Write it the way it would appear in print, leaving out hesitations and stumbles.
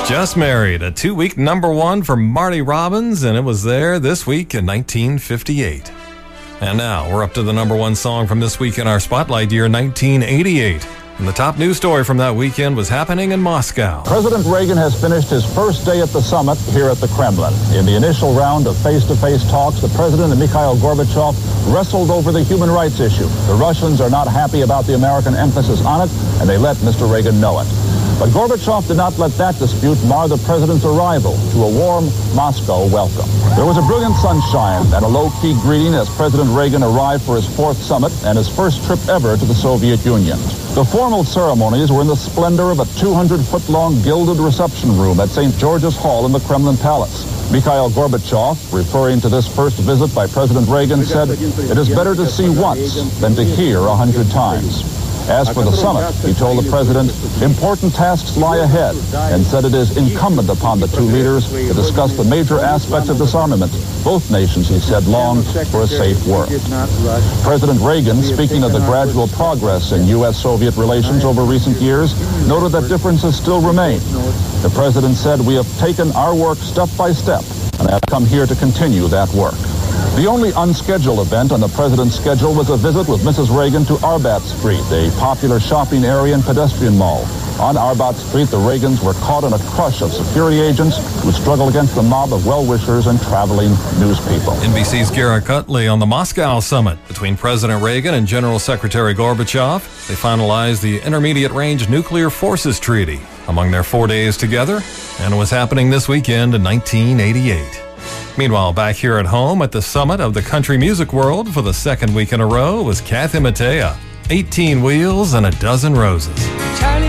Just Married, a 2-week number one for Marty Robbins, and it was there this week in 1958. And now we're up to the number one song from this week in our spotlight year, 1988. And the top news story from that weekend was happening in Moscow. President Reagan has finished his first day at the summit here at the Kremlin. In the initial round of face-to-face talks, the president and Mikhail Gorbachev wrestled over the human rights issue. The Russians are not happy about the American emphasis on it, and they let Mr. Reagan know it. But Gorbachev did not let that dispute mar the president's arrival to a warm Moscow welcome. There was a brilliant sunshine and a low-key greeting as President Reagan arrived for his fourth summit and his first trip ever to the Soviet Union. The formal ceremonies were in the splendor of a 200-foot-long gilded reception room at St. George's Hall in the Kremlin Palace. Mikhail Gorbachev, referring to this first visit by President Reagan, said, "It is better to see once than to hear 100 times." As for the summit, he told the president, important tasks lie ahead, and said it is incumbent upon the two leaders to discuss the major aspects of disarmament. Both nations, he said, longed for a safe world. President Reagan, speaking of the gradual progress in U.S.-Soviet relations over recent years, noted that differences still remain. The president said, "We have taken our work step by step, and I have come here to continue that work." The only unscheduled event on the president's schedule was a visit with Mrs. Reagan to Arbat Street, a popular shopping area and pedestrian mall. On Arbat Street, the Reagans were caught in a crush of security agents who struggled against the mob of well-wishers and traveling news people. NBC's Garrett Cutley on the Moscow summit between President Reagan and General Secretary Gorbachev. They finalized the Intermediate-Range Nuclear Forces Treaty among their 4 days together, and it was happening this weekend in 1988. Meanwhile, back here at home at the summit of the country music world for the second week in a row was Kathy Mattea, 18 Wheels and a Dozen Roses.